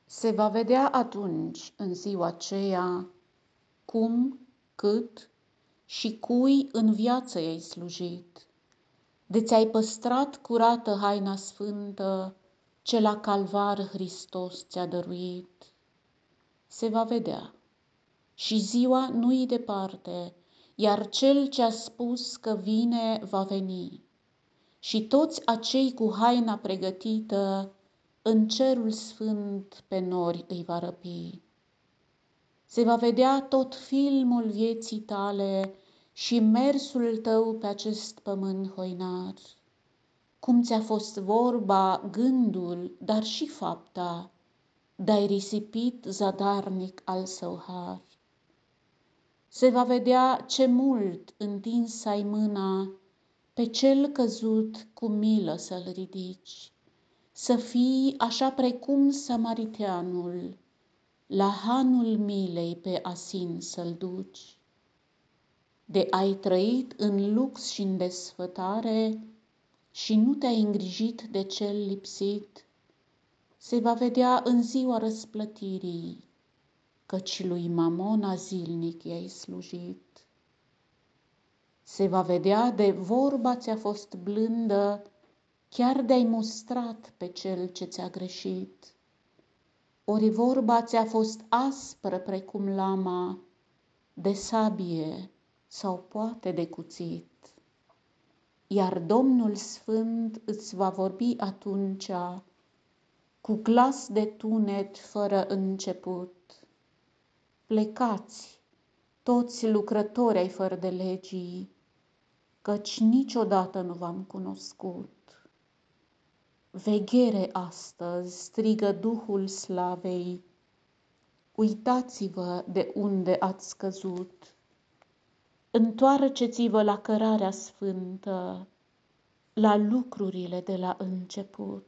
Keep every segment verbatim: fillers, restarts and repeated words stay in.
Se va vedea atunci, în ziua aceea, cum, cât și cui în viață i-ai slujit, de ți-ai păstrat curată haina sfântă ce la calvar Hristos ți-a dăruit. Se va vedea și ziua nu-i departe, iar Cel ce-a spus că vine va veni și toți acei cu haina pregătită în cerul sfânt pe nori îi va răpi. Se va vedea tot filmul vieții tale și mersul tău pe acest pământ hoinar, cum ți-a fost vorba, gândul, dar și fapta, de-ai risipit zadarnic al său har. Se va vedea ce mult întins ai mâna pe cel căzut cu milă să-l ridici, să fii așa precum samariteanul, la hanul milei pe asin să-l duci. De ai trăit în lux și în desfătare și nu te-ai îngrijit de cel lipsit, se va vedea în ziua răsplătirii, căci lui Mamona zilnic i-ai slujit. Se va vedea de vorba ți-a fost blândă, chiar de-ai mustrat pe cel ce ți-a greșit. Ori vorba ți-a fost aspră precum lama, de sabie sau poate de cuțit. Iar Domnul Sfânt îți va vorbi atunci cu glas de tunet fără început. Plecați, toți lucrători ai fără de legii, căci niciodată nu v-am cunoscut. Veghere astăzi, strigă Duhul Slavei, uitați-vă de unde ați căzut. Întoarceți-vă la cărarea sfântă, la lucrurile de la început.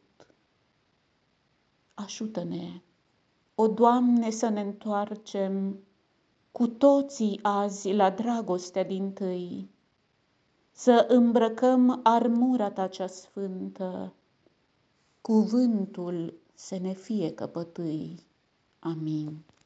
Ajută-ne, o Doamne, să ne întoarcem cu toții azi la dragostea dintâi, să îmbrăcăm armura ta cea sfântă, cuvântul să ne fie căpătâi. Amin.